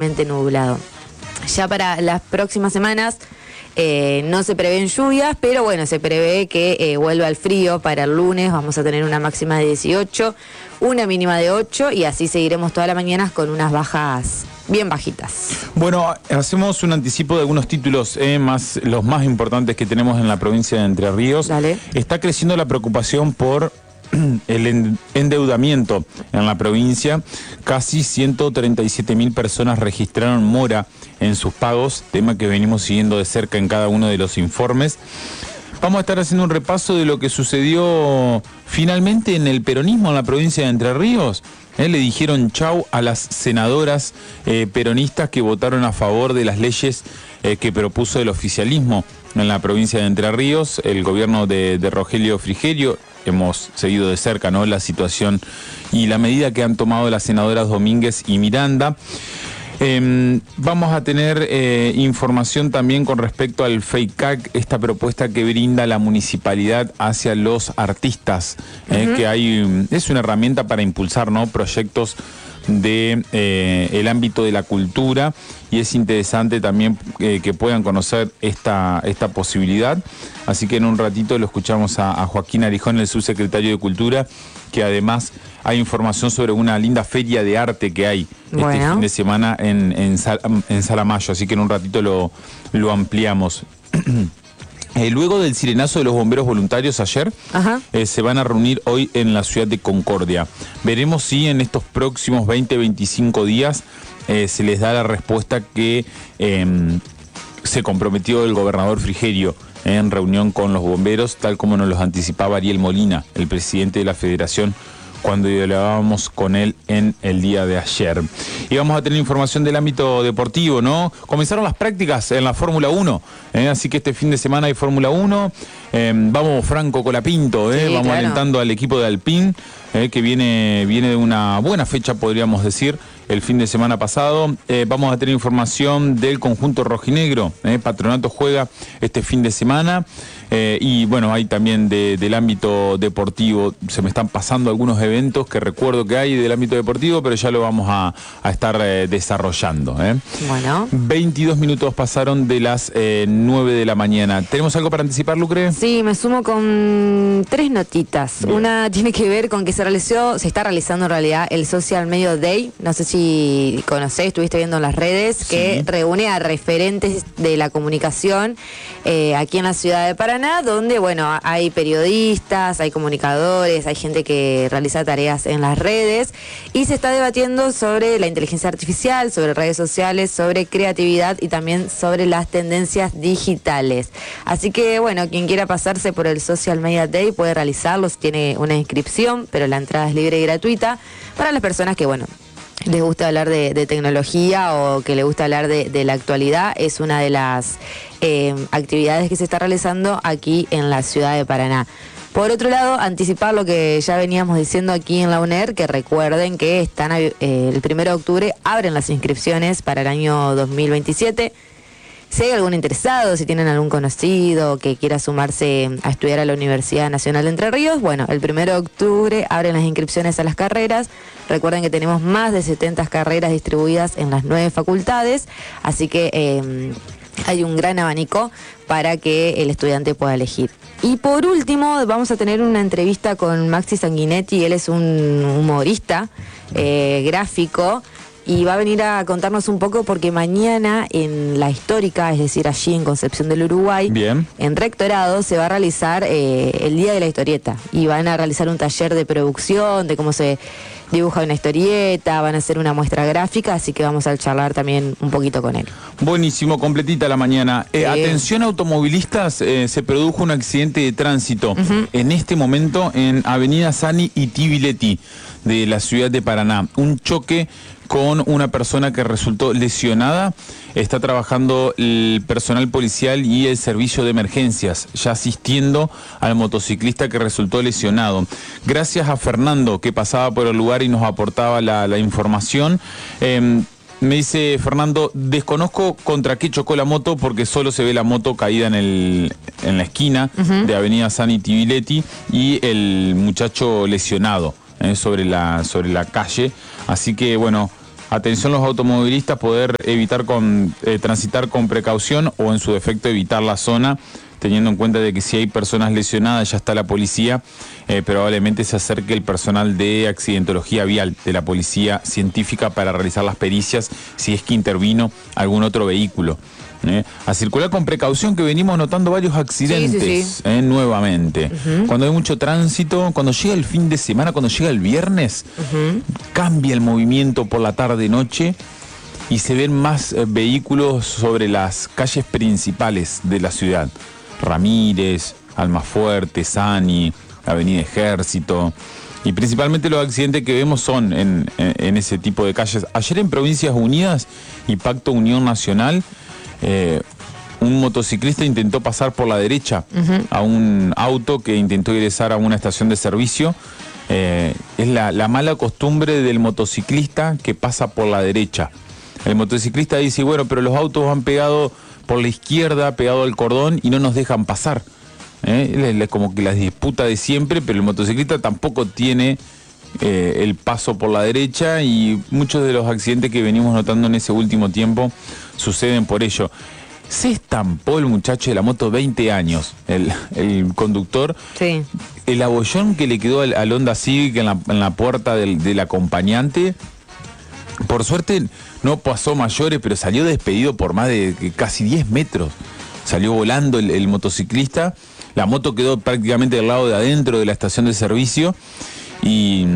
parcialmente nublado. Ya para las próximas semanas no se prevén lluvias, pero bueno, se prevé que vuelva el frío para el lunes. Vamos a tener una máxima de 18, una mínima de 8 y así seguiremos toda la mañana con unas bajas bien bajitas. Bueno, hacemos un anticipo de algunos títulos, los más importantes que tenemos en la provincia de Entre Ríos. Dale. Está creciendo la preocupación por el endeudamiento en la provincia. Casi 137.000 personas registraron mora en sus pagos, tema que venimos siguiendo de cerca en cada uno de los informes. Vamos a estar haciendo un repaso de lo que sucedió finalmente en el peronismo en la provincia de Entre Ríos. Le dijeron chau a las senadoras peronistas que votaron a favor de las leyes que propuso el oficialismo en la provincia de Entre Ríos, el gobierno de Rogelio Frigerio. Hemos seguido de cerca, ¿no?, la situación y la medida que han tomado las senadoras Domínguez y Miranda. Vamos a tener información también con respecto al FEICAC, esta propuesta que brinda la municipalidad hacia los artistas, que es una herramienta para impulsar, ¿no?, proyectos de el ámbito de la cultura, y es interesante también que puedan conocer esta posibilidad. Así que en un ratito lo escuchamos a Joaquín Arijón, el subsecretario de Cultura, que además hay información sobre una linda feria de arte que hay este fin de semana en Salamayo, así que en un ratito lo ampliamos. Luego del sirenazo de los bomberos voluntarios ayer, se van a reunir hoy en la ciudad de Concordia. Veremos si en estos próximos 20-25 días se les da la respuesta que se comprometió el gobernador Frigerio en reunión con los bomberos, tal como nos los anticipaba Ariel Molina, el presidente de la Federación, cuando dialogábamos con él en el día de ayer. Y vamos a tener información del ámbito deportivo, ¿no? Comenzaron las prácticas en la Fórmula 1, así que este fin de semana hay Fórmula 1. Vamos Franco Colapinto, sí, vamos alentando al equipo de Alpine, que viene de una buena fecha, podríamos decir, el fin de semana pasado. Vamos a tener información del conjunto rojinegro. Patronato juega este fin de semana. Y bueno, hay también del ámbito deportivo. Se me están pasando algunos eventos que recuerdo que hay del ámbito deportivo, pero ya lo vamos a estar desarrollando. Bueno. 22 minutos pasaron de las 9 de la mañana. ¿Tenemos algo para anticipar, Lucre? Sí, me sumo con 3 notitas. Bien. Una tiene que ver con que se está realizando en realidad el Social Media Day. No sé si conocés, estuviste viendo en las redes, que reúne a referentes de la comunicación aquí en la ciudad de Paraná, donde, bueno, hay periodistas, hay comunicadores, hay gente que realiza tareas en las redes, y se está debatiendo sobre la inteligencia artificial, sobre redes sociales, sobre creatividad y también sobre las tendencias digitales. Así que, bueno, quien quiera pasarse por el Social Media Day puede realizarlo, tiene una inscripción, pero la entrada es libre y gratuita para las personas que, bueno, les gusta hablar de tecnología o que les gusta hablar de la actualidad. Es una de las actividades que se está realizando aquí en la ciudad de Paraná. Por otro lado, anticipar lo que ya veníamos diciendo aquí en la UNER, que recuerden que están el 1 de octubre abren las inscripciones para el año 2027. Si hay algún interesado, si tienen algún conocido que quiera sumarse a estudiar a la Universidad Nacional de Entre Ríos, bueno, el 1 de octubre abren las inscripciones a las carreras. Recuerden que tenemos más de 70 carreras distribuidas en las 9 facultades, así que hay un gran abanico para que el estudiante pueda elegir. Y por último, vamos a tener una entrevista con Maxi Sanguinetti. Él es un humorista gráfico, y va a venir a contarnos un poco porque mañana en la Histórica, es decir, allí en Concepción del Uruguay, en Rectorado, se va a realizar el Día de la Historieta, y van a realizar un taller de producción, de cómo se dibuja una historieta, van a hacer una muestra gráfica, así que vamos a charlar también un poquito con él. Buenísimo, completita la mañana. Atención automovilistas, se produjo un accidente de tránsito en este momento en Avenida Sani y Tibiletti de la ciudad de Paraná. Un choque con una persona que resultó lesionada. Está trabajando el personal policial y el servicio de emergencias, ya asistiendo al motociclista que resultó lesionado. Gracias a Fernando, que pasaba por el lugar y nos aportaba la información. Me dice Fernando, desconozco contra qué chocó la moto, porque solo se ve la moto caída en la esquina de Avenida San y Tibiletti, y el muchacho lesionado sobre la calle. Así que, bueno, Atención los automovilistas, poder evitar transitar con precaución o en su defecto evitar la zona, teniendo en cuenta de que si hay personas lesionadas, ya está la policía, probablemente se acerque el personal de accidentología vial de la policía científica para realizar las pericias si es que intervino algún otro vehículo. A circular con precaución, que venimos notando varios accidentes nuevamente. Cuando hay mucho tránsito, cuando llega el fin de semana, cuando llega el viernes, cambia el movimiento por la tarde-noche y se ven más vehículos sobre las calles principales de la ciudad. Ramírez, Almafuerte, Sani, Avenida Ejército. Y principalmente los accidentes que vemos son en ese tipo de calles. Ayer en Provincias Unidas y Pacto Unión Nacional, un motociclista intentó pasar por la derecha a un auto que intentó ingresar a una estación de servicio. Es la mala costumbre del motociclista que pasa por la derecha. El motociclista dice, bueno, pero los autos van pegados por la izquierda, pegado al cordón, y no nos dejan pasar. Es como que la disputa de siempre, pero el motociclista tampoco tiene el paso por la derecha, y muchos de los accidentes que venimos notando en ese último tiempo suceden por ello. Se estampó el muchacho de la moto, 20 años, el conductor. Sí. El abollón que le quedó al Honda Civic en la puerta del acompañante, por suerte no pasó mayores, pero salió despedido por más de casi 10 metros. Salió volando el motociclista. La moto quedó prácticamente del lado de adentro de la estación de servicio. Y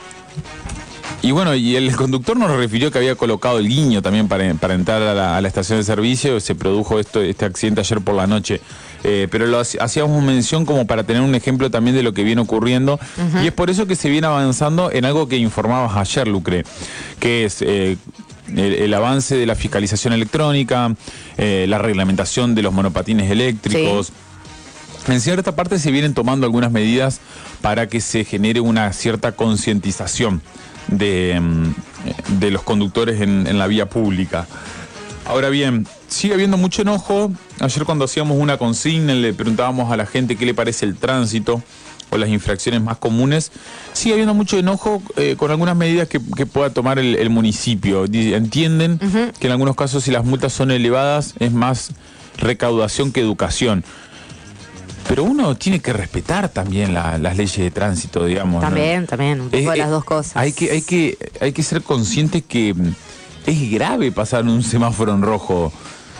bueno, y el conductor nos refirió que había colocado el guiño también para entrar a la estación de servicio. Se produjo este accidente ayer por la noche. Pero hacíamos mención como para tener un ejemplo también de lo que viene ocurriendo. Y es por eso que se viene avanzando en algo que informabas ayer, Lucre, que es el avance de la fiscalización electrónica, la reglamentación de los monopatines eléctricos. Sí. En cierta parte se vienen tomando algunas medidas para que se genere una cierta concientización de los conductores en la vía pública. Ahora bien, sigue habiendo mucho enojo. Ayer cuando hacíamos una consigna le preguntábamos a la gente qué le parece el tránsito o las infracciones más comunes. Sigue habiendo mucho enojo con algunas medidas que pueda tomar el municipio. Entienden que en algunos casos, si las multas son elevadas, es más recaudación que educación. Pero uno tiene que respetar también las leyes de tránsito, digamos. También, un poco de las dos cosas. Hay que ser conscientes que es grave pasar un semáforo en rojo.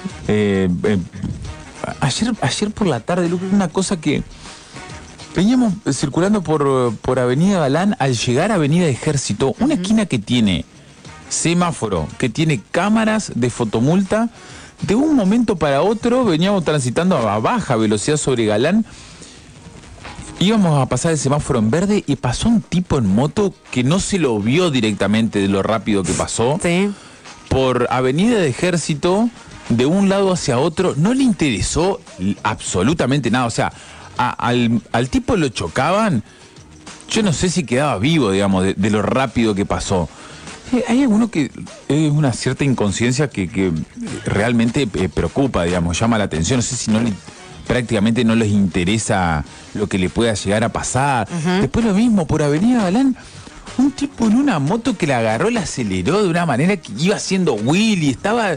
Ayer por la tarde, una cosa que veníamos circulando por Avenida Galán, al llegar a Avenida Ejército, una esquina que tiene semáforo, que tiene cámaras de fotomulta. De un momento para otro veníamos transitando a baja velocidad sobre Galán, íbamos a pasar el semáforo en verde y pasó un tipo en moto que no se lo vio directamente de lo rápido que pasó. Sí. Por Avenida de Ejército, de un lado hacia otro, no le interesó absolutamente nada. O sea, al tipo lo chocaban, yo no sé si quedaba vivo, digamos, de lo rápido que pasó. Hay alguno que es una cierta inconsciencia que realmente preocupa, digamos, llama la atención. No sé si prácticamente no les interesa lo que le pueda llegar a pasar. Después lo mismo, por Avenida Galán, un tipo en una moto que la agarró, la aceleró de una manera que iba haciendo wheelie, estaba...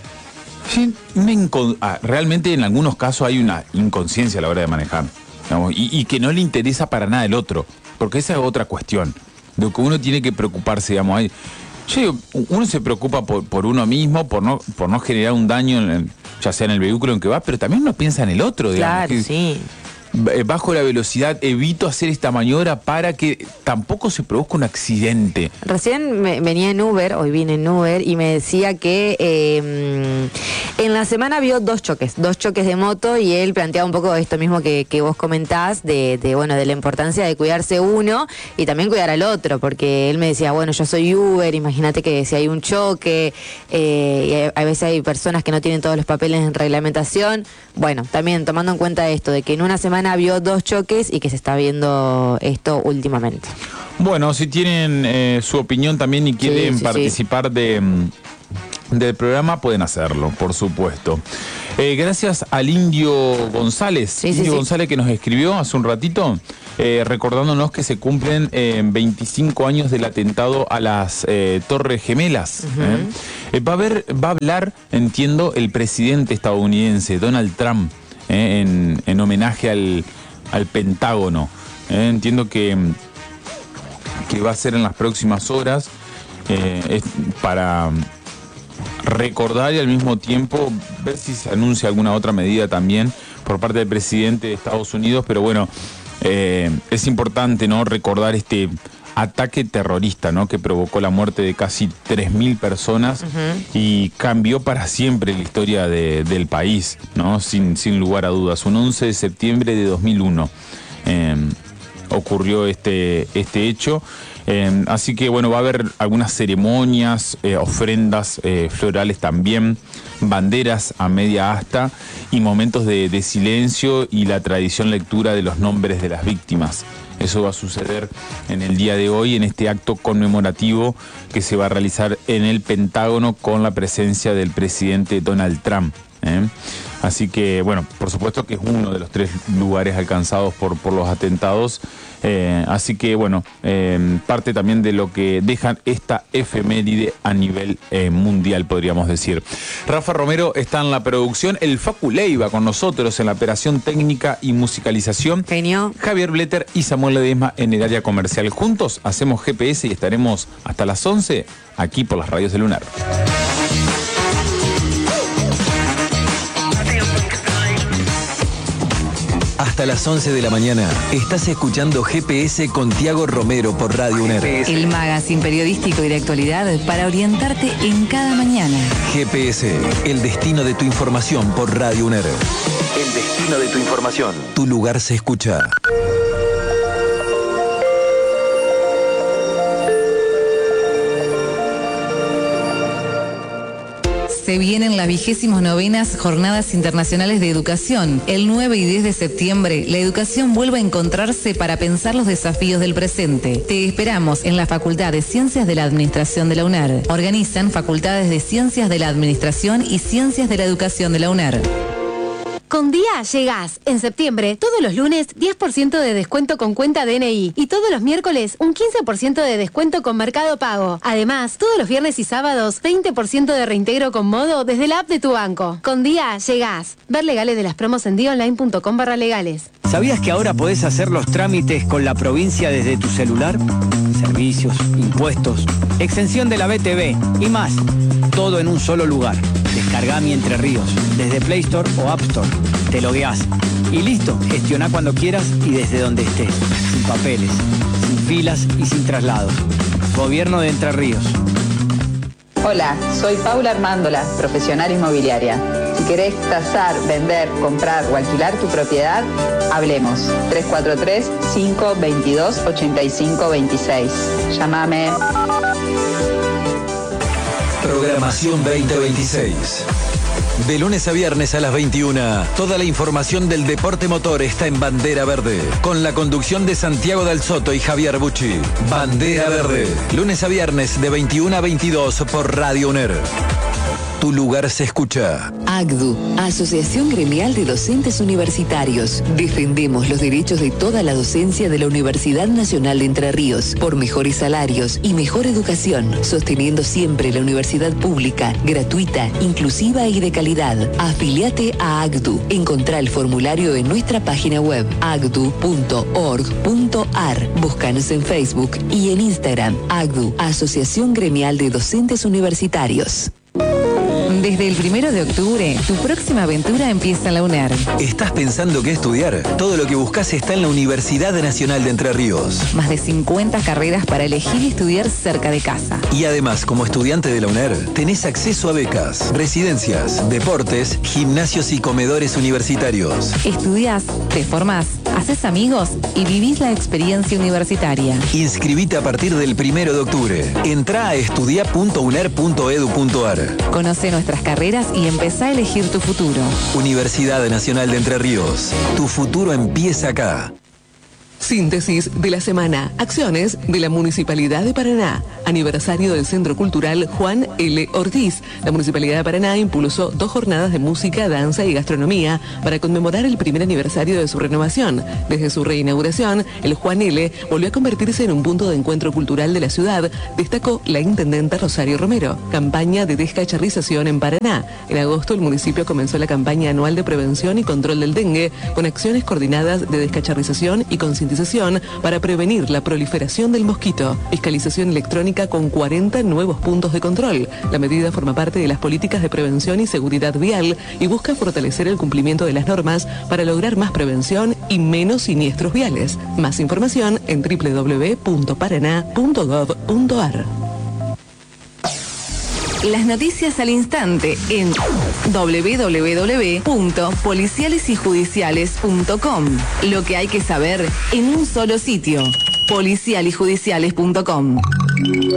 Realmente en algunos casos hay una inconsciencia a la hora de manejar, digamos, y que no le interesa para nada el otro, porque esa es otra cuestión. De lo que uno tiene que preocuparse, digamos. Uno se preocupa por uno mismo, por no generar un daño, ya sea en el vehículo en que va, pero también uno piensa en el otro, digamos. Claro, sí. Bajo la velocidad, evito hacer esta maniobra para que tampoco se produzca un accidente. Recién venía en Uber, hoy vine en Uber, y me decía que en la semana vio dos choques de moto, y él planteaba un poco esto mismo que vos comentás, de la importancia de cuidarse uno y también cuidar al otro, porque él me decía, bueno, yo soy Uber, imagínate que si hay un choque, y a veces hay personas que no tienen todos los papeles en reglamentación. Bueno, también tomando en cuenta esto, de que en una semana vio dos choques y que se está viendo esto últimamente. Bueno, si tienen su opinión también y quieren participar del programa, pueden hacerlo, por supuesto. Gracias al Indio González. Indio González que nos escribió hace un ratito, recordándonos que se cumplen 25 años del atentado a las Torres Gemelas. Va a hablar, entiendo, el presidente estadounidense, Donald Trump, en homenaje al Pentágono. Entiendo que va a ser en las próximas horas, para recordar y al mismo tiempo ver si se anuncia alguna otra medida también por parte del presidente de Estados Unidos, pero bueno, es importante, ¿no?, recordar este ataque terrorista, ¿no?, que provocó la muerte de casi 3.000 personas y cambió para siempre la historia del país, ¿no?, sin lugar a dudas. Un 11 de septiembre de 2001 ocurrió este hecho. Así que bueno, va a haber algunas ceremonias, ofrendas florales también, banderas a media asta y momentos de silencio y la tradición lectura de los nombres de las víctimas. Eso va a suceder en el día de hoy, en este acto conmemorativo que se va a realizar en el Pentágono con la presencia del presidente Donald Trump. Así que, bueno, por supuesto que es uno de los 3 lugares alcanzados por los atentados. Así que, bueno, parte también de lo que dejan esta efeméride a nivel mundial, podríamos decir. Rafa Romero está en la producción, el Facu Leiva con nosotros en la operación técnica y musicalización. Genio. Javier Bletter y Samuel Ledesma en el área comercial. Juntos hacemos GPS y estaremos hasta las 11 aquí por las radios de Lunar. Hasta las 11 de la mañana estás escuchando GPS con Tiago Romero por Radio UNER. El magazine periodístico y de actualidad para orientarte en cada mañana. GPS, el destino de tu información por Radio UNER. El destino de tu información. Tu lugar se escucha. Se vienen las 29ª Jornadas Internacionales de Educación. El 9 y 10 de septiembre, la educación vuelve a encontrarse para pensar los desafíos del presente. Te esperamos en la Facultad de Ciencias de la Administración de la UNER. Organizan Facultades de Ciencias de la Administración y Ciencias de la Educación de la UNER. Con Día llegás. En septiembre, todos los lunes, 10% de descuento con cuenta DNI. Y todos los miércoles, un 15% de descuento con Mercado Pago. Además, todos los viernes y sábados, 20% de reintegro con Modo desde la app de tu banco. Con Día llegás. Ver legales de las promos en diaonline.com/legales. ¿Sabías que ahora podés hacer los trámites con la provincia desde tu celular? Servicios, impuestos, exención de la BTV y más. Todo en un solo lugar. Descargá Mi Entre Ríos desde Play Store o App Store. Te logueás y listo. Gestioná cuando quieras y desde donde estés. Sin papeles, sin filas y sin traslados. Gobierno de Entre Ríos. Hola, soy Paula Armándola, profesional inmobiliaria. Si querés tasar, vender, comprar o alquilar tu propiedad, hablemos. 343-522-8526. Llámame. Programación 2026. De lunes a viernes a las 21, toda la información del deporte motor está en Bandera Verde, con la conducción de Santiago Dal Soto y Javier Bucci. Bandera Verde, lunes a viernes de 21 a 22 por Radio UNER. Tu lugar se escucha. AGDU, Asociación Gremial de Docentes Universitarios. Defendemos los derechos de toda la docencia de la Universidad Nacional de Entre Ríos por mejores salarios y mejor educación, sosteniendo siempre la universidad pública, gratuita, inclusiva y de calidad. Afiliate a AGDU. Encontrá el formulario en nuestra página web agdu.org.ar. Búscanos en Facebook y en Instagram. AGDU, Asociación Gremial de Docentes Universitarios. Desde el 1 de octubre, tu próxima aventura empieza en la UNER. ¿Estás pensando qué estudiar? Todo lo que buscas está en la Universidad Nacional de Entre Ríos. Más de 50 carreras para elegir y estudiar cerca de casa. Y además, como estudiante de la UNER, tenés acceso a becas, residencias, deportes, gimnasios y comedores universitarios. Estudiás, te formás, haces amigos y vivís la experiencia universitaria. Inscribite a partir del 1 de octubre. Entrá a estudia.uner.edu.ar. Conoce nuestras carreras y empezá a elegir tu futuro. Universidad Nacional de Entre Ríos. Tu futuro empieza acá. Síntesis de la semana. Acciones de la Municipalidad de Paraná. Aniversario del Centro Cultural Juan L. Ortiz. La Municipalidad de Paraná impulsó 2 jornadas de música, danza y gastronomía para conmemorar el primer aniversario de su renovación. Desde su reinauguración, el Juan L. volvió a convertirse en un punto de encuentro cultural de la ciudad, destacó la intendenta Rosario Romero. Campaña de descacharrización en Paraná. En agosto, el municipio comenzó la campaña anual de prevención y control del dengue, con acciones coordinadas de descacharrización y concientización para prevenir la proliferación del mosquito. Fiscalización electrónica con 40 nuevos puntos de control. La medida forma parte de las políticas de prevención y seguridad vial y busca fortalecer el cumplimiento de las normas para lograr más prevención y menos siniestros viales. Más información en www.paraná.gov.ar. Las noticias al instante en www.policialesyjudiciales.com. Lo que hay que saber en un solo sitio. policialyjudiciales.com.